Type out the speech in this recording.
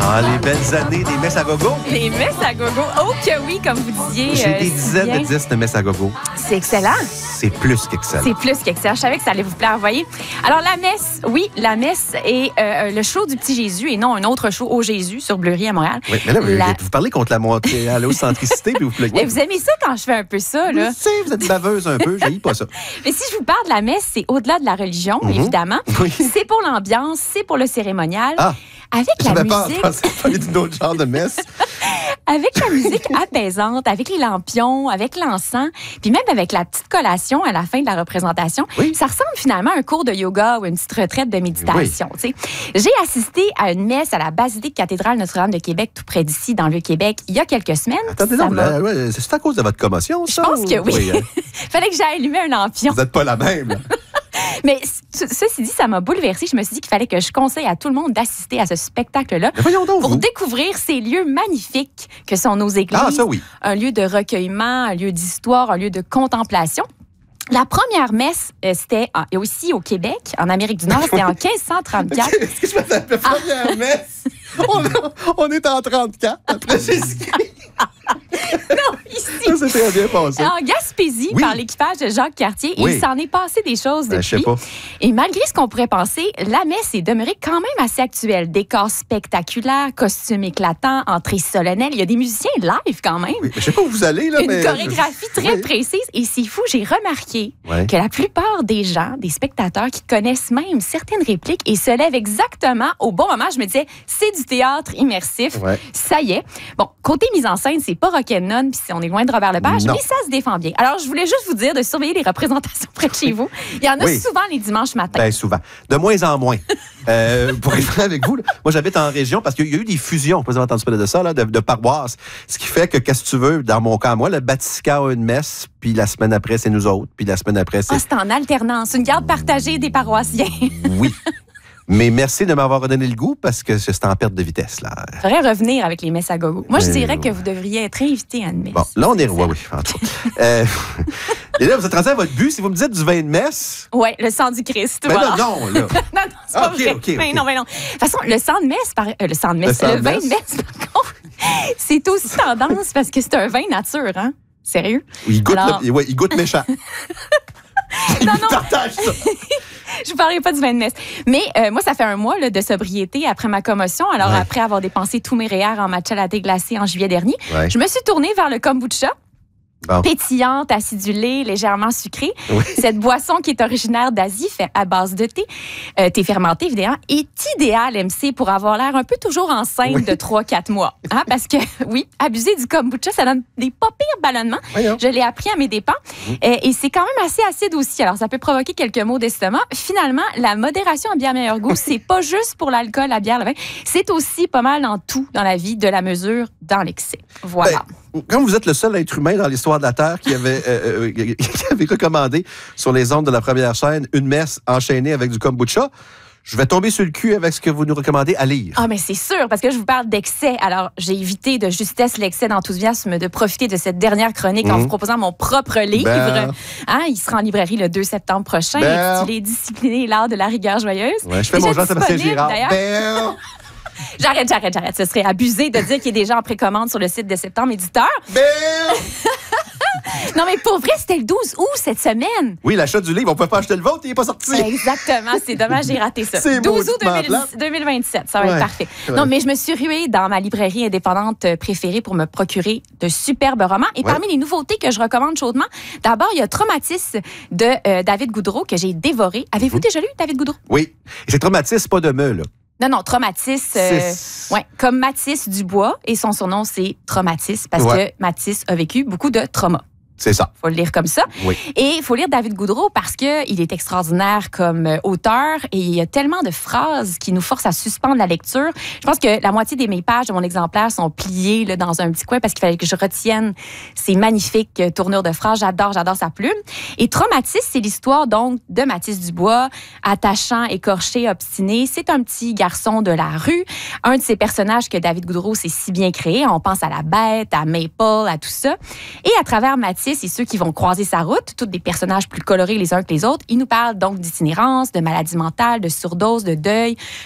Ah, les belles années des messes à gogo. Les messes à gogo. Oh que oui, comme vous disiez. J'ai des dizaines de disques de messes à gogo. C'est excellent. C'est plus qu'excellent. C'est plus qu'excellent. Je savais que ça allait vous plaire, voyez. Alors, la messe, oui, la messe est le show du petit Jésus et non un autre show au Jésus sur Bleury à Montréal. Oui, mais là, vous parlez contre la montée à l'ocentricité puis vous plaquez. Mais vous aimez ça quand je fais un peu ça, là? Je sais, vous êtes baveuse un peu, j'haïs pas ça. Mais si je vous parle de la messe, c'est au-delà de la religion, évidemment. Oui. C'est pour l'ambiance, c'est pour le cérémonial. Ah! Avec la musique. Pas parler d'une autre genre de messe. Avec la musique apaisante, avec les lampions, avec l'encens, puis même avec la petite collation à la fin de la représentation, oui. Ça ressemble finalement à un cours de yoga ou une petite retraite de méditation. Oui. J'ai assisté à une messe à la basilique cathédrale Notre-Dame de Québec, tout près d'ici, dans le Vieux-Québec, il y a quelques semaines. Attendez, c'est à cause de votre commotion, ça? Je pense que oui. Hein? Fallait que j'aille allumer un lampion. Vous n'êtes pas la même, là. Mais ceci dit, ça m'a bouleversée. Je me suis dit qu'il fallait que je conseille à tout le monde d'assister à ce spectacle-là pour découvrir ces lieux magnifiques que sont nos églises. Ah, ça oui. Un lieu de recueillement, un lieu d'histoire, un lieu de contemplation. La première messe, c'était aussi au Québec, en Amérique du Nord, c'était en 1534. Excuse-moi, la première messe, on est en 34 après Jésus-Christ. Non, ici. Ça s'est très bien passé. En Gaspésie, par l'équipage de Jacques Cartier, il s'en est passé des choses depuis. Je sais pas. Et malgré ce qu'on pourrait penser, la messe est demeurée quand même assez actuelle. Décors spectaculaires, costumes éclatants, entrées solennelles. Il y a des musiciens live quand même. Oui, mais je sais pas où vous allez, là. Une chorégraphie très précise. Et c'est fou, j'ai remarqué que la plupart des gens, des spectateurs qui connaissent même certaines répliques et se lèvent exactement au bon moment, je me disais, c'est du théâtre immersif. Ouais. Ça y est. Bon, côté mise en scène, c'est pas rock'n'none, puis on est loin de Robert Lepage, mais ça se défend bien. Alors, je voulais juste vous dire de surveiller les représentations près de chez vous. Il y en a souvent les dimanches matins. Bien, souvent. De moins en moins. Pour être franc avec vous, là, moi, j'habite en région parce qu'il y a eu des fusions, vous avez entendu parler de ça, là, de paroisses. Ce qui fait que, qu'est-ce que tu veux, dans mon cas, moi, le Batisca a une messe, puis la semaine après, c'est nous autres, puis la semaine après, c'est... Ah, c'est en alternance, une garde partagée des paroissiens. Oui. Mais merci de m'avoir redonné le goût parce que c'est en perte de vitesse, là. Il faudrait revenir avec les messes à gogo. Moi, je dirais que vous devriez être invité à une messe. Bon, là, on est... Oui, entre autres. Et là, vous êtes rendu à votre but. Si vous me dites du vin de messe... Oui, le sang du Christ. Mais voilà. non, là. non, c'est pas vrai. Okay. Mais non. De toute façon, le sang de messe, le vin de messe, par contre, c'est aussi tendance parce que c'est un vin nature, hein? Sérieux? Il goûte, il goûte méchant. non. Partage ça. Je vous parlerai pas du vin de messe. Mais moi, ça fait un mois là, de sobriété après ma commotion. Alors, après avoir dépensé tous mes REER en matcha latte glacé en juillet dernier, je me suis tournée vers le kombucha. Bon. Pétillante, acidulée, légèrement sucrée. Oui. Cette boisson qui est originaire d'Asie, fait à base de thé, thé fermenté évidemment, est idéale, MC, pour avoir l'air un peu toujours enceinte de 3-4 mois. Hein? Parce que, abuser du kombucha, ça donne des pas pires ballonnements. Je l'ai appris à mes dépens. Et c'est quand même assez acide aussi. Alors, ça peut provoquer quelques maux d'estomac. Finalement, la modération a bien meilleur goût. C'est pas juste pour l'alcool, la bière, le vin. C'est aussi pas mal dans tout dans la vie, de la mesure dans l'excès. Voilà. Comme vous êtes le seul être humain dans l'histoire de la Terre qui avait recommandé sur les ondes de la première chaîne une messe enchaînée avec du kombucha, je vais tomber sur le cul avec ce que vous nous recommandez à lire. Ah, mais c'est sûr, parce que je vous parle d'excès. Alors, j'ai évité de justesse l'excès d'enthousiasme, de profiter de cette dernière chronique en vous proposant mon propre livre. Il sera en librairie le 2 septembre prochain, intitulé « Discipliner l'art de la rigueur joyeuse ». Ouais, je fais mon Jean-Sébastien Girard. J'arrête. Ce serait abusé de dire qu'il y a des gens en précommande sur le site de Septembre Éditeur. Non, mais pour vrai, c'était le 12 août cette semaine. Oui, l'achat du livre, on ne peut pas acheter le vôtre, il n'est pas sorti. Exactement, c'est dommage, j'ai raté ça. 12 août 2027, ça va être parfait. Non, mais je me suis ruée dans ma librairie indépendante préférée pour me procurer de superbes romans. Et parmi les nouveautés que je recommande chaudement, d'abord, il y a Traumatis de David Goudreau que j'ai dévoré. Avez-vous déjà lu David Goudreau? Oui. Et c'est Traumatis, pas de me, là. Non, Traumatis, comme Mathis Dubois, et son surnom, c'est Traumatis, parce que Mathis a vécu beaucoup de traumas. C'est ça. Il faut le lire comme ça. Oui. Et il faut lire David Goudreau parce qu'il est extraordinaire comme auteur et il y a tellement de phrases qui nous forcent à suspendre la lecture. Je pense que la moitié de mes pages de mon exemplaire sont pliées là, dans un petit coin parce qu'il fallait que je retienne ces magnifiques tournures de phrases. J'adore sa plume. Et Traumatis, c'est l'histoire donc de Mathis Dubois, attachant, écorché, obstiné. C'est un petit garçon de la rue. Un de ces personnages que David Goudreau s'est si bien créé. On pense à la bête, à Maple, à tout ça. Et à travers Mathis et ceux qui vont croiser sa route, tous des personnages plus colorés les uns que les autres, il nous parle donc d'itinérance, de maladie mentale, de surdose, de deuil,